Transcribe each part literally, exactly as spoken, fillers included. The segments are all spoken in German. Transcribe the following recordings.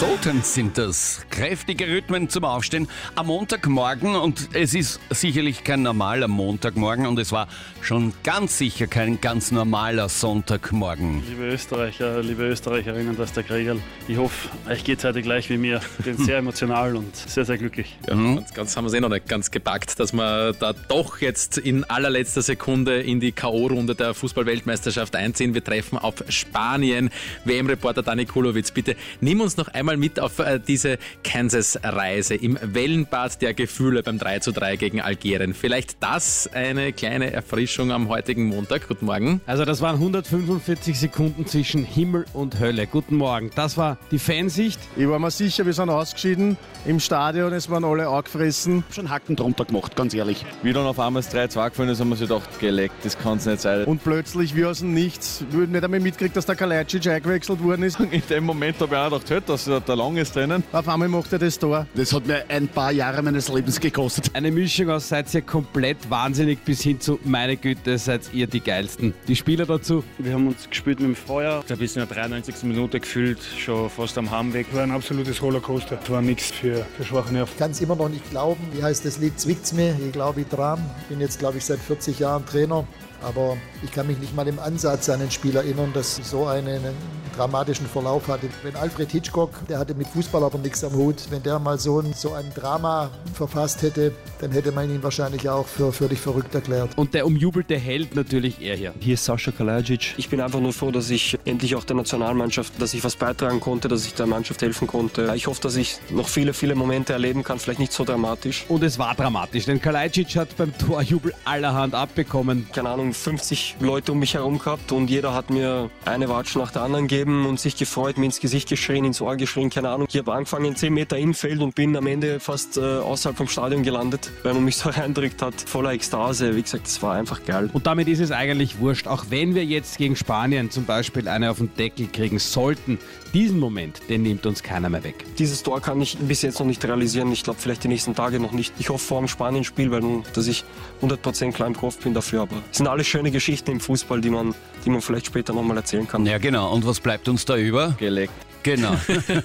Sultans sind das. Kräftige Rhythmen zum Aufstehen am Montagmorgen und es ist sicherlich kein normaler Montagmorgen und es war schon ganz sicher kein ganz normaler Sonntagmorgen. Liebe Österreicher, liebe Österreicherinnen, das ist der Gregel. Ich hoffe, euch geht es heute gleich wie mir. Ich bin sehr emotional und sehr, sehr glücklich. Ja, mhm. ganz, ganz haben wir es eh noch nicht ganz gepackt, dass wir da doch jetzt in allerletzter Sekunde in die K O-Runde der Fußball-Weltmeisterschaft einziehen. Wir treffen auf Spanien. W M-Reporter Dani Kulowitz, bitte nimm uns noch einmal mit auf äh, diese Kansas-Reise im Wellenbad der Gefühle beim drei zu drei gegen Algerien. Vielleicht das eine kleine Erfrischung am heutigen Montag. Guten Morgen. Also das waren hundertfünfundvierzig Sekunden zwischen Himmel und Hölle. Guten Morgen. Das war die Fansicht. Ich war mir sicher, wir sind ausgeschieden im Stadion, es waren alle angefressen. Schon Hacken drunter gemacht, ganz ehrlich. Wie dann auf einmal das drei zwei gefallen ist, haben wir sich gedacht, geleckt, das kann es nicht sein. Und plötzlich, wie aus dem Nichts, wir nicht einmal mitgekriegt, dass der Kalajdzic eingewechselt worden ist. In dem Moment habe ich auch gedacht, hört, dass der Lang ist drinnen. Auf einmal macht er das Tor. Das hat mir ein paar Jahre meines Lebens gekostet. Eine Mischung aus seid ihr komplett wahnsinnig bis hin zu meine Güte, seid ihr die Geilsten. Die Spieler dazu. Wir haben uns gespielt mit dem Feuer. Da bis in der dreiundneunzigsten Minute gefühlt, schon fast am Heimweg. War ein absolutes Rollercoaster. Das war nichts für, für schwache Nerven. Ich kann es immer noch nicht glauben. Wie heißt das Lied? Zwickt's mir. Ich glaube, ich dran. Ich bin jetzt, glaube ich, seit vierzig Jahren Trainer. Aber ich kann mich nicht mal im Ansatz an ein Spiel erinnern, das so einen, einen dramatischen Verlauf hatte. Wenn Alfred Hitchcock, der hatte mit Fußball aber nichts am Hut, wenn der mal so ein, so ein Drama verfasst hätte, dann hätte man ihn wahrscheinlich auch für völlig verrückt erklärt. Und der umjubelte Held natürlich er hier. Hier ist Sascha Kalajdzic. Ich bin einfach nur froh, dass ich endlich auch der Nationalmannschaft, dass ich was beitragen konnte, dass ich der Mannschaft helfen konnte. Ich hoffe, dass ich noch viele, viele Momente erleben kann, vielleicht nicht so dramatisch. Und es war dramatisch, denn Kalajdzic hat beim Torjubel allerhand abbekommen. Keine Ahnung, fünfzig Leute um mich herum gehabt und jeder hat mir eine Watsch nach der anderen gegeben und sich gefreut, mir ins Gesicht geschrien, ins Ohr geschrien, keine Ahnung. Ich habe angefangen zehn Meter Infeld und bin am Ende fast äh, außerhalb vom Stadion gelandet, weil man mich so reindrückt hat, voller Ekstase. Wie gesagt, das war einfach geil. Und damit ist es eigentlich wurscht, auch wenn wir jetzt gegen Spanien zum Beispiel eine auf den Deckel kriegen sollten, diesen Moment, den nimmt uns keiner mehr weg. Dieses Tor kann ich bis jetzt noch nicht realisieren. Ich glaube, vielleicht die nächsten Tage noch nicht. Ich hoffe vor dem Spanien-Spiel, weil dass ich hundert Prozent klar im Kopf bin dafür. Aber es sind alles schöne Geschichten im Fußball, die man, die man vielleicht später nochmal erzählen kann. Ja, genau. Und was bleibt uns da über? Geleckt. Genau.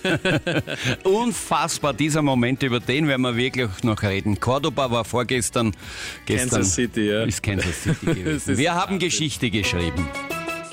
Unfassbar, dieser Moment, über den werden wir wirklich noch reden. Cordoba war vorgestern. Gestern Kansas City, ja. Ist Kansas City gewesen. Wir haben Geschichte geschrieben.